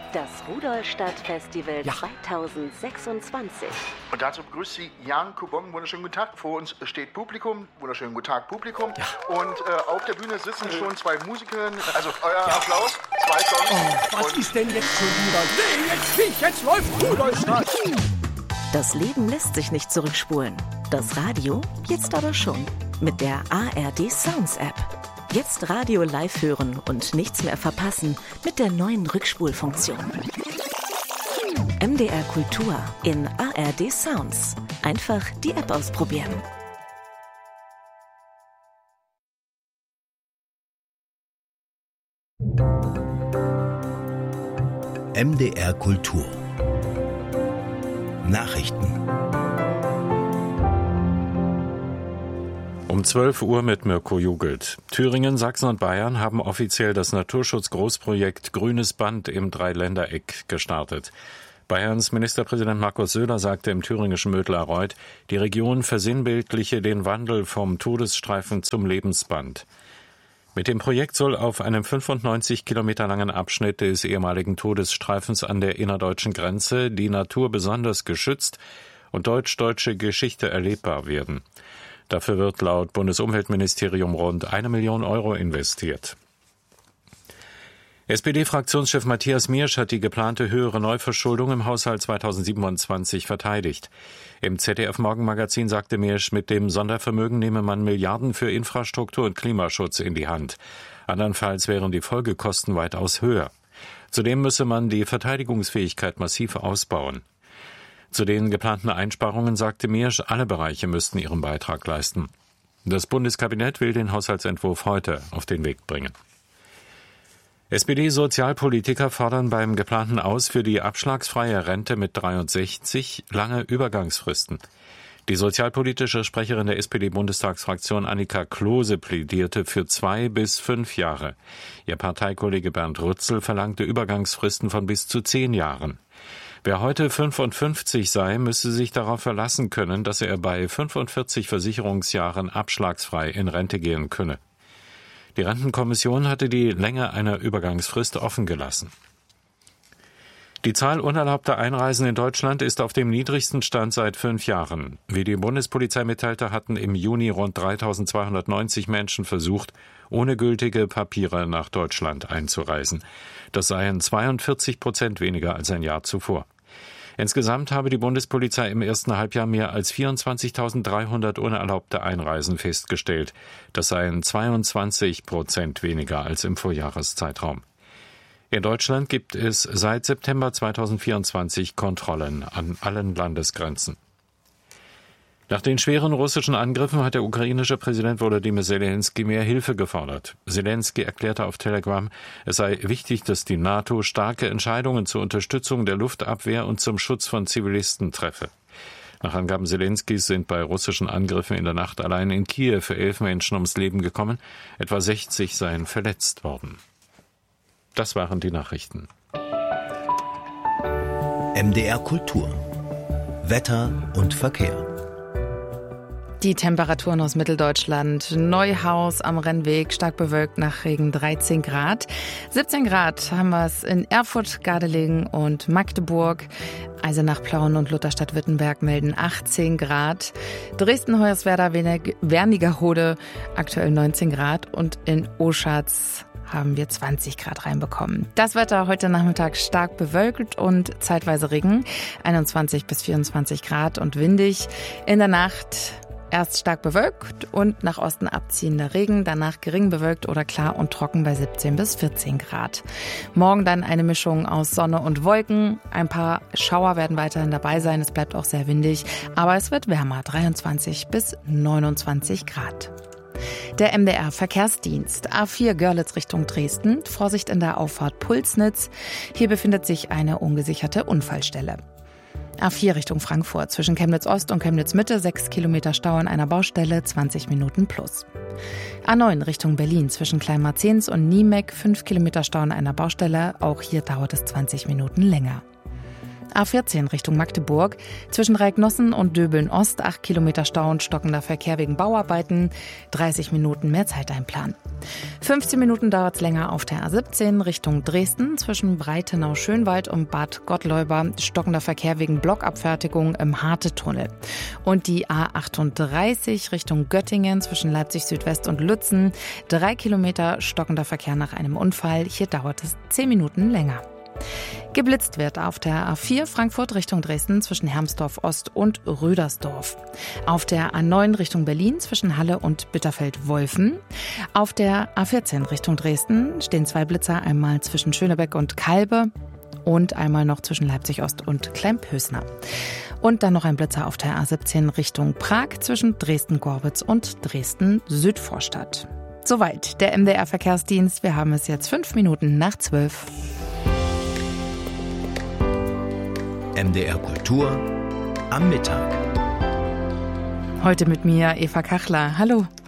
Das Rudolstadt-Festival 2026. Und dazu begrüßt Sie Jan Kubong. Wunderschönen guten Tag. Vor uns steht Publikum. Wunderschönen guten Tag, Publikum. Ja. Und auf der Bühne sitzen schon zwei Musikerinnen. Also euer Applaus. 2 Songs. Oh, was ist denn jetzt schon wieder? Jetzt läuft Rudolstadt. Das Leben lässt sich nicht zurückspulen. Das Radio jetzt aber schon. Mit der ARD Sounds App. Jetzt Radio live hören und nichts mehr verpassen mit der neuen Rückspulfunktion. MDR Kultur in ARD Sounds. Einfach die App ausprobieren. MDR Kultur. Nachrichten. Um 12 Uhr mit Mirko Jugelt. Thüringen, Sachsen und Bayern haben offiziell das Naturschutzgroßprojekt Grünes Band im Dreiländereck gestartet. Bayerns Ministerpräsident Markus Söder sagte im thüringischen Mödlarreuth, die Region versinnbildliche den Wandel vom Todesstreifen zum Lebensband. Mit dem Projekt soll auf einem 95 Kilometer langen Abschnitt des ehemaligen Todesstreifens an der innerdeutschen Grenze die Natur besonders geschützt und deutsch-deutsche Geschichte erlebbar werden. Dafür wird laut Bundesumweltministerium rund 1 Million Euro investiert. SPD-Fraktionschef Matthias Miersch hat die geplante höhere Neuverschuldung im Haushalt 2027 verteidigt. Im ZDF-Morgenmagazin sagte Miersch, mit dem Sondervermögen nehme man Milliarden für Infrastruktur und Klimaschutz in die Hand. Andernfalls wären die Folgekosten weitaus höher. Zudem müsse man die Verteidigungsfähigkeit massiv ausbauen. Zu den geplanten Einsparungen sagte Miersch, alle Bereiche müssten ihren Beitrag leisten. Das Bundeskabinett will den Haushaltsentwurf heute auf den Weg bringen. SPD-Sozialpolitiker fordern beim geplanten Aus für die abschlagsfreie Rente mit 63 lange Übergangsfristen. Die sozialpolitische Sprecherin der SPD-Bundestagsfraktion Annika Klose plädierte für 2 bis 5 Jahre. Ihr Parteikollege Bernd Rützel verlangte Übergangsfristen von bis zu 10 Jahren. Wer heute 55 sei, müsse sich darauf verlassen können, dass er bei 45 Versicherungsjahren abschlagsfrei in Rente gehen könne. Die Rentenkommission hatte die Länge einer Übergangsfrist offen gelassen. Die Zahl unerlaubter Einreisen in Deutschland ist auf dem niedrigsten Stand seit 5 Jahren. Wie die Bundespolizei mitteilte, hatten im Juni rund 3.290 Menschen versucht, ohne gültige Papiere nach Deutschland einzureisen. Das seien 42% weniger als ein Jahr zuvor. Insgesamt habe die Bundespolizei im ersten Halbjahr mehr als 24.300 unerlaubte Einreisen festgestellt. Das seien 22% weniger als im Vorjahreszeitraum. In Deutschland gibt es seit September 2024 Kontrollen an allen Landesgrenzen. Nach den schweren russischen Angriffen hat der ukrainische Präsident Volodymyr Zelensky mehr Hilfe gefordert. Zelensky erklärte auf Telegram, es sei wichtig, dass die NATO starke Entscheidungen zur Unterstützung der Luftabwehr und zum Schutz von Zivilisten treffe. Nach Angaben Zelenskys sind bei russischen Angriffen in der Nacht allein in Kiew 11 Menschen ums Leben gekommen, etwa 60 seien verletzt worden. Das waren die Nachrichten. MDR Kultur. Wetter und Verkehr. Die Temperaturen aus Mitteldeutschland. Neuhaus am Rennweg, stark bewölkt nach Regen 13 Grad. 17 Grad haben wir es in Erfurt, Gardelegen und Magdeburg. Eisenach, Plauen und Lutherstadt-Württemberg melden 18 Grad. Dresden, Hoyerswerda, Wernigerode aktuell 19 Grad. Und in Oschatz haben wir 20 Grad reinbekommen. Das Wetter heute Nachmittag stark bewölkt und zeitweise Regen. 21 bis 24 Grad und windig. In der Nacht erst stark bewölkt und nach Osten abziehender Regen, danach gering bewölkt oder klar und trocken bei 17 bis 14 Grad. Morgen dann eine Mischung aus Sonne und Wolken. Ein paar Schauer werden weiterhin dabei sein. Es bleibt auch sehr windig, aber es wird wärmer, 23 bis 29 Grad. Der MDR-Verkehrsdienst. A4 Görlitz Richtung Dresden. Vorsicht in der Auffahrt Pulsnitz. Hier befindet sich eine ungesicherte Unfallstelle. A4 Richtung Frankfurt. Zwischen Chemnitz Ost und Chemnitz Mitte 6 Kilometer Stau an einer Baustelle, 20 Minuten plus. A9 Richtung Berlin. Zwischen Kleinmarzens und Niemek 5 Kilometer Stau an einer Baustelle. Auch hier dauert es 20 Minuten länger. A14 Richtung Magdeburg. Zwischen Reiknossen und Döbeln-Ost 8 Kilometer Stau und stockender Verkehr wegen Bauarbeiten. 30 Minuten mehr Zeit einplanen. 15 Minuten dauert es länger auf der A17 Richtung Dresden. Zwischen Breitenau-Schönwald und Bad Gottleuba stockender Verkehr wegen Blockabfertigung im Harte-Tunnel. Und die A38 Richtung Göttingen zwischen Leipzig Südwest und Lützen. 3 Kilometer stockender Verkehr nach einem Unfall. Hier dauert es 10 Minuten länger. Geblitzt wird auf der A4 Frankfurt Richtung Dresden zwischen Hermsdorf Ost und Rüdersdorf. Auf der A9 Richtung Berlin zwischen Halle und Bitterfeld-Wolfen. Auf der A14 Richtung Dresden stehen 2 Blitzer, einmal zwischen Schönebeck und Kalbe und einmal noch zwischen Leipzig Ost und Klein-Pösner. Und dann noch ein Blitzer auf der A17 Richtung Prag zwischen Dresden-Gorbitz und Dresden-Südvorstadt. Soweit der MDR-Verkehrsdienst. Wir haben es jetzt 5 Minuten nach 12. MDR Kultur am Mittag. Heute mit mir Eva Kachler. Hallo.